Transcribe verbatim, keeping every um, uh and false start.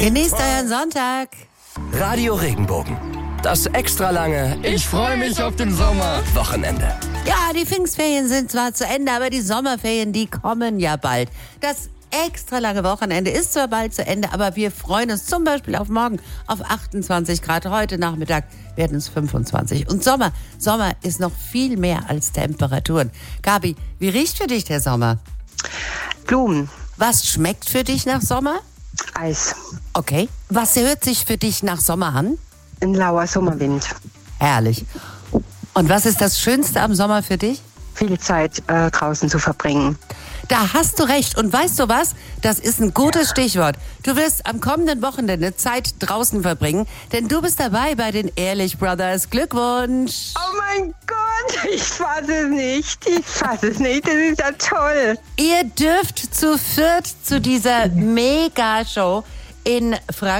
Genießt euren Sonntag. Radio Regenbogen. Das extra lange Ich freue mich auf den Sommer. Wochenende. Ja, die Pfingstferien sind zwar zu Ende, aber die Sommerferien, die kommen ja bald. Das extra lange Wochenende ist zwar bald zu Ende, aber wir freuen uns zum Beispiel auf morgen auf achtundzwanzig Grad. Heute Nachmittag werden es fünfundzwanzig. Und Sommer, Sommer ist noch viel mehr als Temperaturen. Gabi, wie riecht für dich der Sommer? Blumen, Was schmeckt für dich nach Sommer? Eis, Okay. Was hört sich für dich nach Sommer an? ein lauer Sommerwind. Herrlich. Und was ist das Schönste am Sommer für dich? Viel Zeit äh, draußen zu verbringen. Da hast du recht. Und weißt du was? Das ist ein gutes Stichwort. Du wirst am kommenden Wochenende Zeit draußen verbringen, denn du bist dabei bei den Ehrlich Brothers. Glückwunsch! Oh mein Gott, ich fasse es nicht. Ich fasse es nicht. Das ist ja toll. Ihr dürft zu viert zu dieser Mega-Show in Frankfurt